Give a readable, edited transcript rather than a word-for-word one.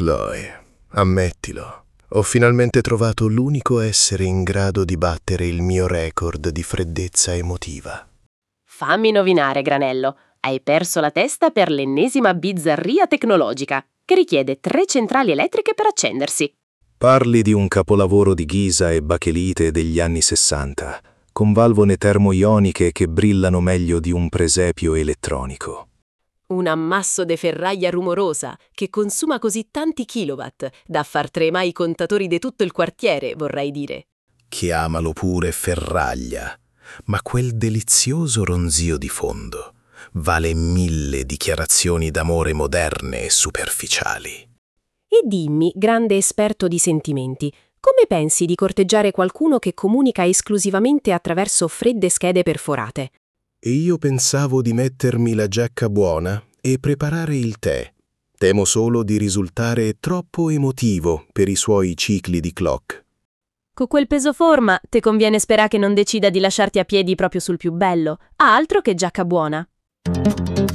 Chloe, ammettilo. Ho finalmente trovato l'unico essere in grado di battere il mio record di freddezza emotiva. Fammi indovinare, Granello. Hai perso la testa per l'ennesima bizzarria tecnologica, che richiede 3 centrali elettriche per accendersi. Parli di un capolavoro di ghisa e bachelite degli anni 60, con valvole termoioniche che brillano meglio di un presepio elettronico. Un ammasso de ferraia rumorosa che consuma così tanti kilowatt da far tremare i contatori di tutto il quartiere, vorrei dire. Chiamalo pure ferraglia, ma quel delizioso ronzio di fondo vale 1000 dichiarazioni d'amore moderne e superficiali. E dimmi, grande esperto di sentimenti, come pensi di corteggiare qualcuno che comunica esclusivamente attraverso fredde schede perforate? E io pensavo di mettermi la giacca buona e preparare il tè. Temo solo di risultare troppo emotivo per i suoi cicli di clock. Con quel peso forma, te conviene sperare che non decida di lasciarti a piedi proprio sul più bello. Ha altro che giacca buona.